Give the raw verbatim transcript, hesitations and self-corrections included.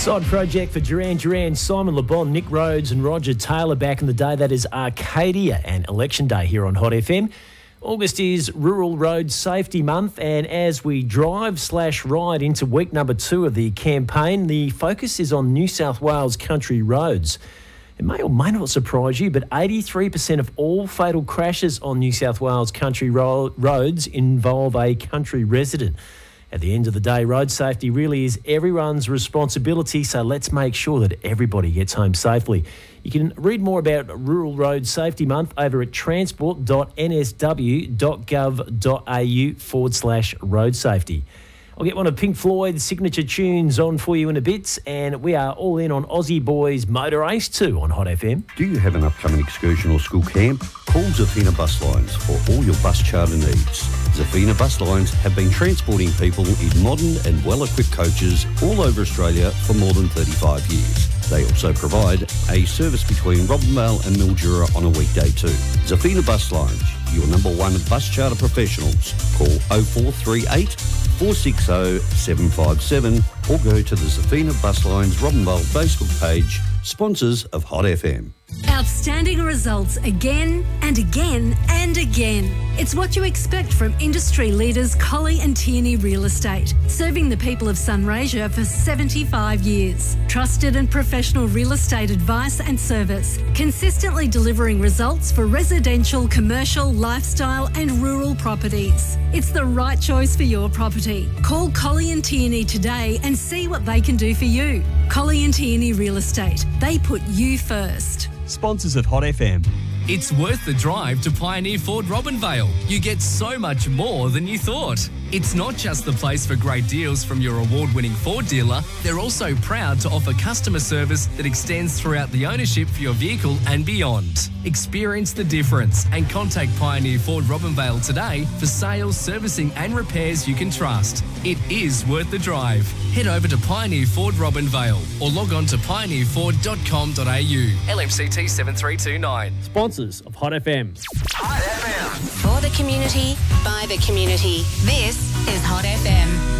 Side project for Duran Duran, Simon Le Bon, Nick Rhodes and Roger Taylor back in the day. That is Arcadia and Election Day here on Hot F M. August is Rural Road Safety Month, and as we drive slash ride into week number two of the campaign, the focus is on New South Wales country roads. It may or may not surprise you, but eighty-three percent of all fatal crashes on New South Wales country ro- roads involve a country resident. At the end of the day, road safety really is everyone's responsibility, so let's make sure that everybody gets home safely. You can read more about Rural Road Safety Month over at transport.nsw.gov.au forward slash road safety. I'll get one of Pink Floyd's signature tunes on for you in a bit, and we are all in on Aussie Boys Motor Race two on Hot F M. Do you have an upcoming excursion or school camp? Call Zafina Bus Lines for all your bus charter needs. Zafina Bus Lines have been transporting people in modern and well-equipped coaches all over Australia for more than thirty-five years. They also provide a service between Robinvale and Mildura on a weekday too. Zafina Bus Lines, your number one bus charter professionals. Call oh four three eight, four six oh, seven five seven or go to the Zafina Bus Lines Robinvale Facebook page, sponsors of Hot F M. Outstanding results again and again and again. It's what you expect from industry leaders Colley and Tierney Real Estate, serving the people of Sunraysia for seventy-five years. Trusted and professional real estate advice and service, consistently delivering results for residential, commercial, lifestyle and rural properties. It's the right choice for your property. Call Colley and Tierney today and see what they can do for you. Colley and Tierney Real Estate. They put you first. Sponsors of Hot F M. It's worth the drive to Pioneer Ford Robinvale. You get so much more than you thought. It's not just the place for great deals from your award-winning Ford dealer. They're also proud to offer customer service that extends throughout the ownership for your vehicle and beyond. Experience the difference and contact Pioneer Ford Robinvale today for sales, servicing and repairs you can trust. It is worth the drive. Head over to Pioneer Ford Robinvale or log on to pioneer ford dot com dot a u. L M C T seven three two nine. Sponsors of Hot F M. Hot F M. For the community, by the community. This is Hot F M.